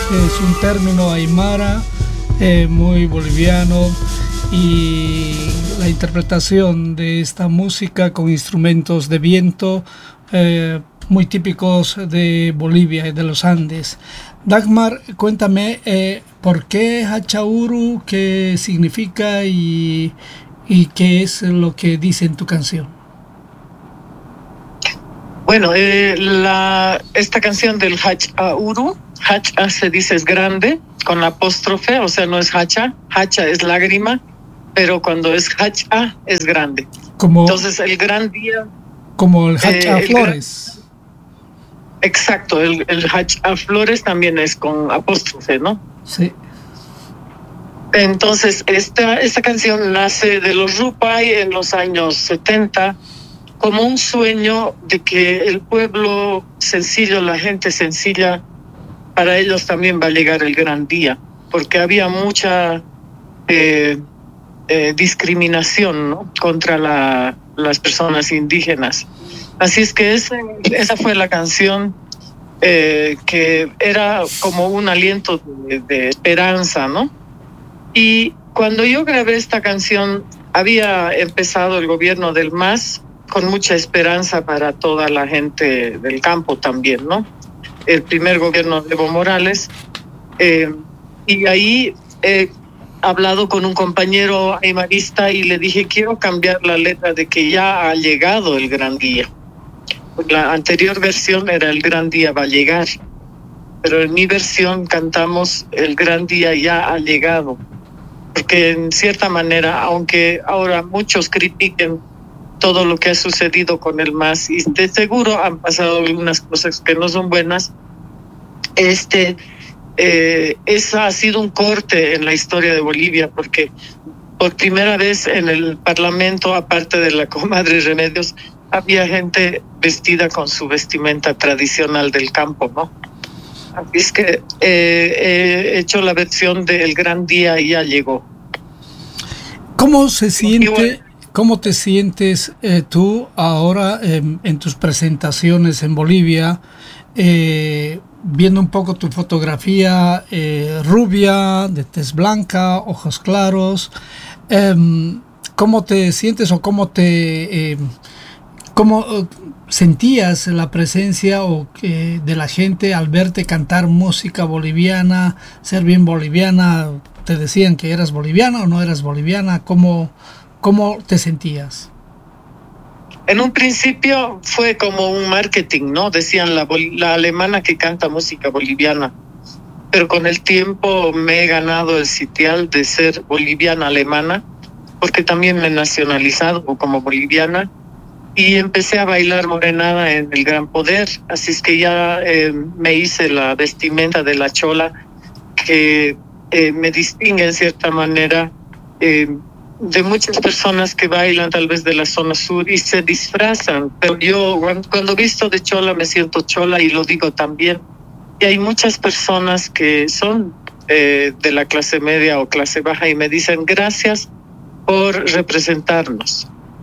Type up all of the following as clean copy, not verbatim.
es un término aymara muy boliviano, y la interpretación de esta música con instrumentos de viento muy típicos de Bolivia y de los Andes. Dagmar, cuéntame por qué Hachauru, qué significa y qué es lo que dice en tu canción. Bueno, esta canción del Hachauru, Hacha se dice es grande, con apóstrofe, o sea, no es hacha, hacha es lágrima, pero cuando es hacha es grande. Entonces el gran día... Como el hacha flores. Exacto, el hacha flores también es con apóstrofe, ¿no? Sí. Entonces esta canción nace de los Rupay en los años 70, como un sueño de que el pueblo sencillo, la gente sencilla, para ellos también va a llegar el gran día, porque había mucha discriminación, ¿no?, contra las personas indígenas. Así es que esa fue la canción que era como un aliento de esperanza, ¿no? Y cuando yo grabé esta canción, había empezado el gobierno del MAS con mucha esperanza para toda la gente del campo también, ¿no? El primer gobierno de Evo Morales. Y ahí he hablado con un compañero aymarista y le dije, quiero cambiar la letra de que ya ha llegado el gran día. La anterior versión era el gran día va a llegar, pero en mi versión cantamos el gran día ya ha llegado. Porque en cierta manera, aunque ahora muchos critiquen todo lo que ha sucedido con el MAS, y de seguro han pasado algunas cosas que no son buenas, esa ha sido un corte en la historia de Bolivia, porque por primera vez en el Parlamento, aparte de la comadre Remedios, había gente vestida con su vestimenta tradicional del campo, ¿no? Así es que he hecho la versión de El Gran Día y ya llegó. ¿Cómo se siente? ¿Cómo te sientes tú ahora en tus presentaciones en Bolivia, viendo un poco tu fotografía rubia, de tez blanca, ojos claros? ¿Cómo te sientes o cómo sentías la presencia de la gente al verte cantar música boliviana, ser bien boliviana? ¿Te decían que eras boliviana o no eras boliviana? ¿Cómo te sentías? En un principio fue como un marketing, ¿no? Decían la alemana que canta música boliviana. Pero con el tiempo me he ganado el sitial de ser boliviana alemana, porque también me he nacionalizado como boliviana y empecé a bailar morenada en el Gran Poder. Así es que ya me hice la vestimenta de la chola, que me distingue en cierta manera de muchas personas que bailan tal vez de la zona sur y se disfrazan, pero yo cuando visto de chola me siento chola y lo digo también. Y hay muchas personas que son de la clase media o clase baja y me dicen gracias por representarnos.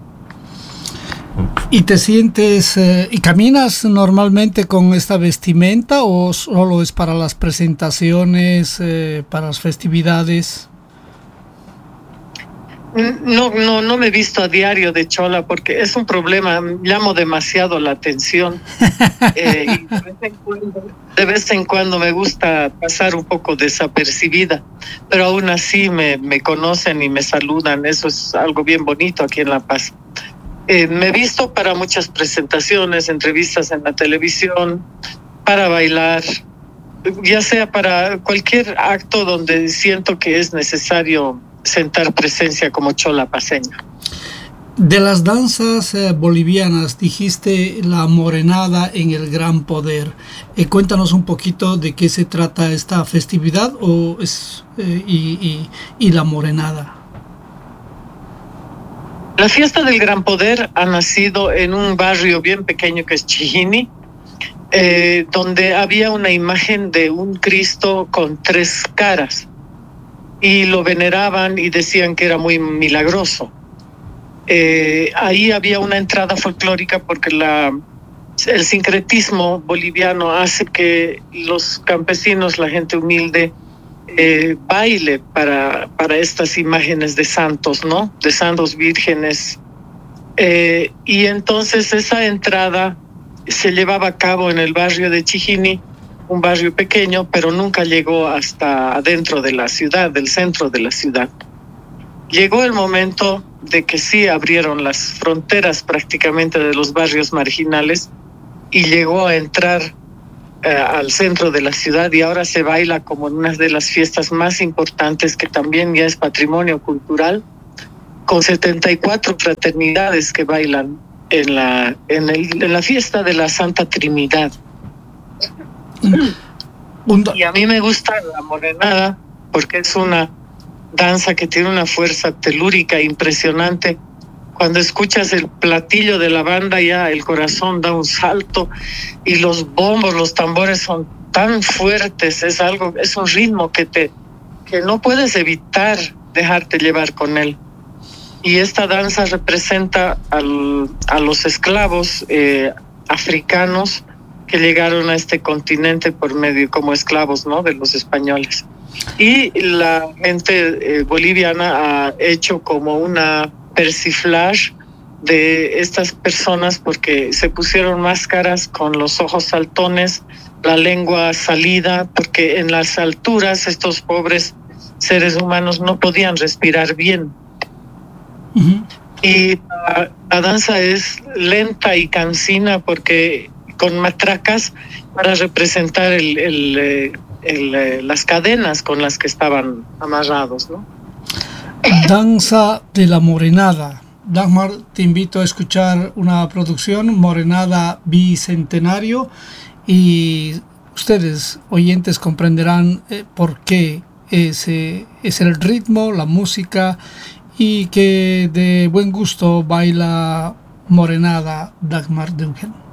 ¿Y te sientes y caminas normalmente con esta vestimenta o solo es para las presentaciones, para las festividades? No me he visto a diario de chola porque es un problema, llamo demasiado la atención. Y de vez en cuando me gusta pasar un poco desapercibida, pero aún así me conocen y me saludan, eso es algo bien bonito aquí en La Paz. Me he visto para muchas presentaciones, entrevistas en la televisión, para bailar, ya sea para cualquier acto donde siento que es necesario sentar presencia como chola paseña. De las danzas bolivianas, dijiste la morenada en el Gran Poder. Cuéntanos un poquito de qué se trata esta festividad y la morenada. La fiesta del Gran Poder ha nacido en un barrio bien pequeño que es Chijini, donde había una imagen de un Cristo con 3 caras y lo veneraban y decían que era muy milagroso. Ahí había una entrada folclórica porque el sincretismo boliviano hace que los campesinos, la gente humilde, baile para estas imágenes de santos, ¿no? De santos vírgenes. Y entonces esa entrada se llevaba a cabo en el barrio de Chijini, un barrio pequeño, pero nunca llegó hasta adentro de la ciudad, del centro de la ciudad. Llegó el momento de que sí abrieron las fronteras prácticamente de los barrios marginales y llegó a entrar al centro de la ciudad, y ahora se baila como en una de las fiestas más importantes, que también ya es patrimonio cultural, con 74 fraternidades que bailan en la fiesta de la Santa Trinidad. Y a mí me gusta la morenada porque es una danza que tiene una fuerza telúrica impresionante. Cuando escuchas el platillo de la banda, ya el corazón da un salto, y los bombos, los tambores son tan fuertes. Es un ritmo que no puedes evitar dejarte llevar con él. Y esta danza representa a los esclavos africanos que llegaron a este continente por medio como esclavos, ¿no?, de los españoles. Y la gente boliviana ha hecho como una persiflage de estas personas porque se pusieron máscaras con los ojos saltones, la lengua salida, porque en las alturas estos pobres seres humanos no podían respirar bien. Uh-huh. Y la danza es lenta y cansina porque con matracas para representar las cadenas con las que estaban amarrados, ¿no? Danza de la Morenada. Dagmar, te invito a escuchar una producción, Morenada Bicentenario, y ustedes, oyentes, comprenderán por qué es el ritmo, la música, y que de buen gusto baila Morenada Dagmar Deugen.